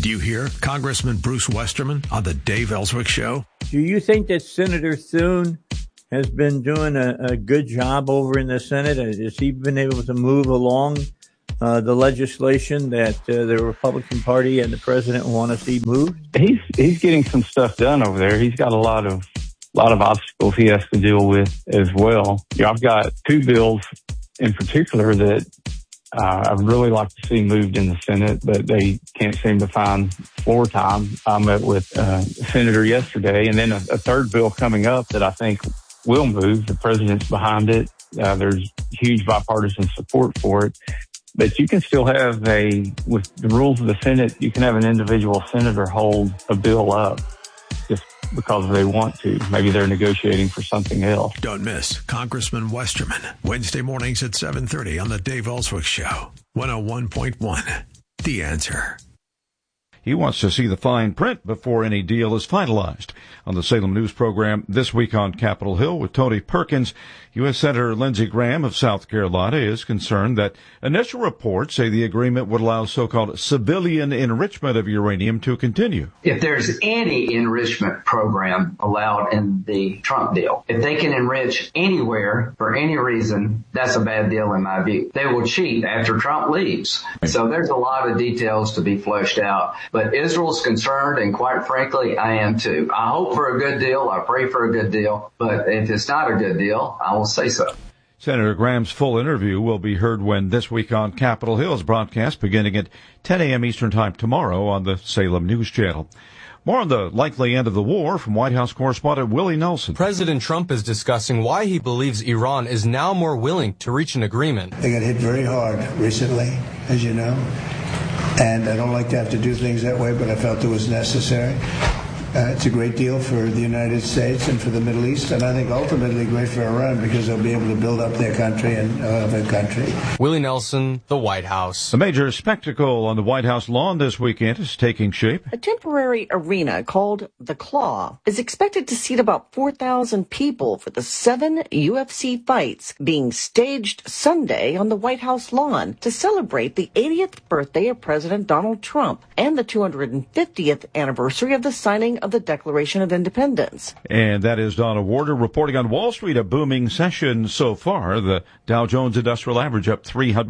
Did you hear Congressman Bruce Westerman on the Dave Ellswick Show? Do you think that Senator Thune has been doing a good job over in the Senate? Has he been able to move along the legislation that the Republican Party and the president want to see moved? He's getting some stuff done over there. He's got a lot of obstacles he has to deal with as well. I've got two bills in particular that I'd really like to see moved in the Senate, but they can't seem to find floor time. I met with a senator yesterday, and then a third bill coming up that I think will move. The president's behind it. There's huge bipartisan support for it. But you can still have with the rules of the Senate, you can have an individual senator hold a bill up just because they want to. Maybe they're negotiating for something else. Don't miss Congressman Westerman, Wednesday mornings at 7:30 on the Dave Ellswick Show, 101.1. The Answer. He wants to see the fine print before any deal is finalized. On the Salem News program this week on Capitol Hill with Tony Perkins, U.S. Senator Lindsey Graham of South Carolina is concerned that initial reports say the agreement would allow so-called civilian enrichment of uranium to continue. If there's any enrichment program allowed in the Trump deal, if they can enrich anywhere for any reason, that's a bad deal in my view. They will cheat after Trump leaves. So there's a lot of details to be fleshed out. But Israel's concerned, and quite frankly, I am too. I hope for a good deal. I pray for a good deal. But if it's not a good deal, I will say so. Senator Graham's full interview will be heard when This Week on Capitol Hill is broadcast beginning at 10 a.m. Eastern Time tomorrow on the Salem News Channel. More on the likely end of the war from White House correspondent Willie Nelson. President Trump is discussing why he believes Iran is now more willing to reach an agreement. They got hit very hard recently, as you know. And I don't like to have to do things that way, but I felt it was necessary. It's a great deal for the United States and for the Middle East, and I think ultimately great for Iran because they'll be able to build up their country and have a country. Willie Nelson, the White House. The major spectacle on the White House lawn this weekend is taking shape. A temporary arena called The Claw is expected to seat about 4,000 people for the 7 UFC fights being staged Sunday on the White House lawn to celebrate the 80th birthday of President Donald Trump and the 250th anniversary of the signing of the Declaration of Independence. And that is Donna Warder reporting on Wall Street, a booming session so far. The Dow Jones Industrial Average up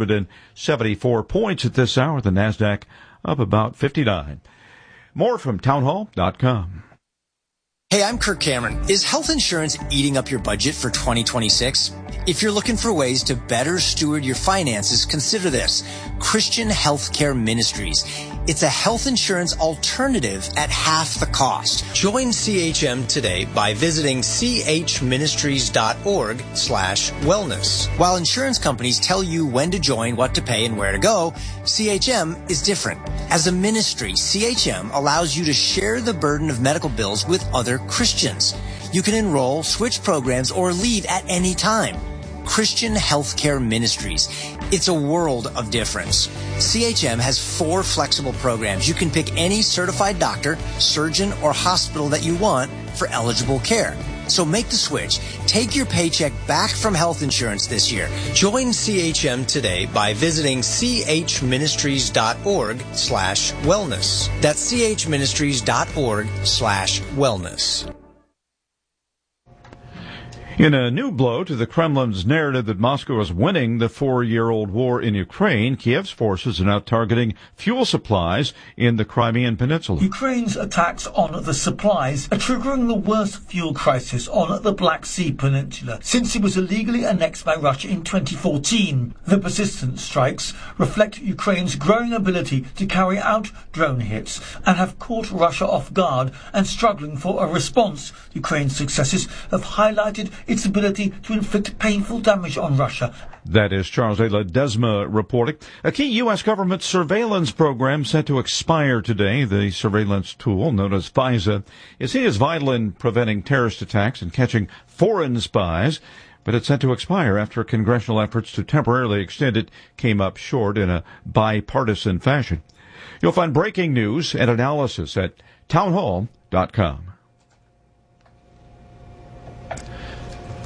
374 points at this hour. The NASDAQ up about 59. More from townhall.com. Hey, I'm Kirk Cameron. Is health insurance eating up your budget for 2026? If you're looking for ways to better steward your finances, consider this. Christian Healthcare Ministries. It's a health insurance alternative at half the cost. Join CHM today by visiting chministries.org/wellness. While insurance companies tell you when to join, what to pay, and where to go, CHM is different. As a ministry, CHM allows you to share the burden of medical bills with other Christians. You can enroll, switch programs, or leave at any time. Christian Healthcare Ministries. It's a world of difference. CHM has 4 flexible programs. You can pick any certified doctor, surgeon, or hospital that you want for eligible care. So make the switch. Take your paycheck back from health insurance this year. Join CHM today by visiting chministries.org/wellness. That's chministries.org/wellness. In a new blow to the Kremlin's narrative that Moscow is winning the 4-year-old war in Ukraine, Kiev's forces are now targeting fuel supplies in the Crimean Peninsula. Ukraine's attacks on the supplies are triggering the worst fuel crisis on the Black Sea Peninsula since it was illegally annexed by Russia in 2014. The persistent strikes reflect Ukraine's growing ability to carry out drone hits and have caught Russia off guard and struggling for a response. Ukraine's successes have highlighted its ability to inflict painful damage on Russia. That is Charles de Ledesma reporting. A key U.S. government surveillance program set to expire today. The surveillance tool, known as FISA, is seen as vital in preventing terrorist attacks and catching foreign spies, but it's set to expire after congressional efforts to temporarily extend it came up short in a bipartisan fashion. You'll find breaking news and analysis at townhall.com.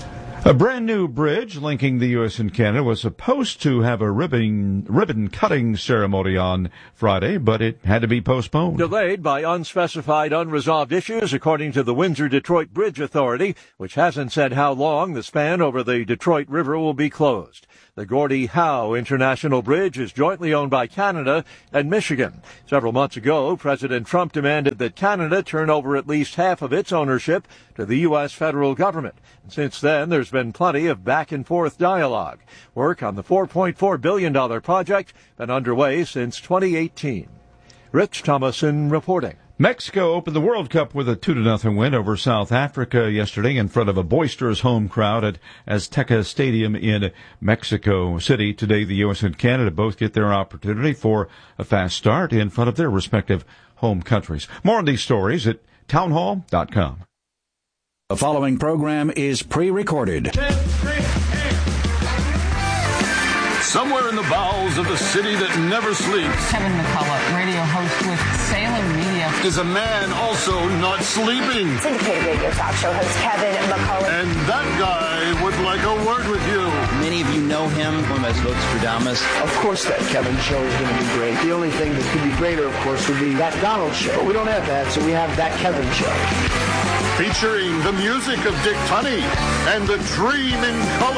A brand new bridge linking the U.S. and Canada was supposed to have a ribbon cutting ceremony on Friday, but it had to be postponed. Delayed by unspecified unresolved issues, according to the Windsor-Detroit Bridge Authority, which hasn't said how long the span over the Detroit River will be closed. The Gordie Howe International Bridge is jointly owned by Canada and Michigan. Several months ago, President Trump demanded that Canada turn over at least half of its ownership to the U.S. federal government. And since then, there's been plenty of back-and-forth dialogue. Work on the $4.4 billion project been underway since 2018. Rich Thomason reporting. Mexico opened the World Cup with a 2-0 win over South Africa yesterday in front of a boisterous home crowd at Azteca Stadium in Mexico City. Today, the U.S. and Canada both get their opportunity for a fast start in front of their respective home countries. More on these stories at townhall.com. The following program is pre-recorded. Somewhere in the bowels of the city that never sleeps, Kevin McCullough, radio host with Salem Media, is a man also not sleeping. Syndicated radio talk show host Kevin McCullough. And that guy would like a word with you. Many of you know him from as Vostradamus. Of course that Kevin show is going to be great. The only thing that could be greater, of course, would be that Donald show. But we don't have that, so we have that Kevin show. Featuring the music of Dick Tunney and the Dream in Color.